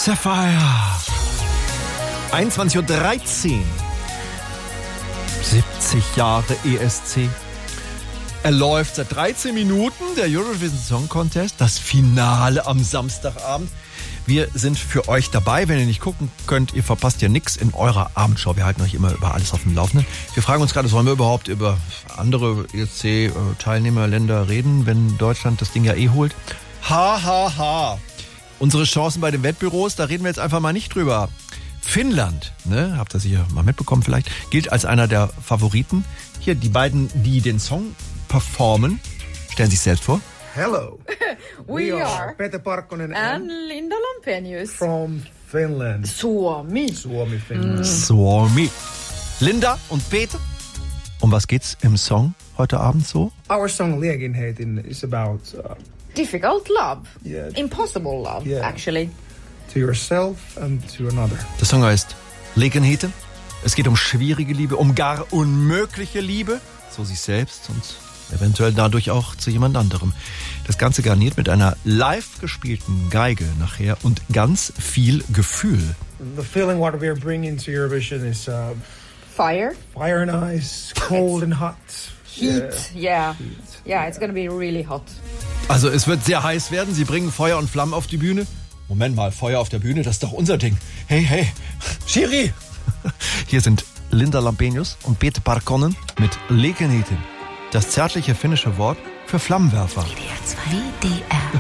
Sapphire. 21.13 Uhr. 70 Jahre ESC. Er läuft seit 13 Minuten, der Eurovision Song Contest, das Finale am Samstagabend. Wir sind für euch dabei. Wenn ihr nicht gucken könnt, ihr verpasst ja nichts in eurer Abendshow. Wir halten euch immer über alles auf dem Laufenden. Wir fragen uns gerade, sollen wir überhaupt über andere ESC-Teilnehmerländer reden, wenn Deutschland das Ding ja holt? Ha. Unsere Chancen bei den Wettbüros, da reden wir jetzt einfach mal nicht drüber. Finnland, ne, habt ihr sicher mal mitbekommen vielleicht, gilt als einer der Favoriten. Hier, die beiden, die den Song performen, stellen sich selbst vor. Hello. We are Peter Parkkonen and Linda Lampenius from Finland. Suomi, Finland. Suomi. Linda und Peter. Um was geht's im Song heute Abend so? Our song Liegenheten is about difficult love, Yeah. impossible love, Yeah. actually. to yourself and to another. Der Song heißt Legenheten. Es geht um schwierige Liebe, um gar unmögliche Liebe. Zu sich selbst und eventuell dadurch auch zu jemand anderem. Das Ganze garniert mit einer live gespielten Geige nachher und ganz viel Gefühl. The feeling what we're bringing to Eurovision is Fire, fire and ice, cold and hot. heat, yeah, it's gonna be really hot. Also es wird sehr heiß werden. Sie bringen Feuer und Flammen auf die Bühne. Moment mal, Feuer auf der Bühne, das ist doch unser Ding. Hey, Schiri! Hier sind Linda Lampenius und Peter Parkkonen mit Legenheten. Das zärtliche finnische Wort für Flammenwerfer. WDR 2. WDR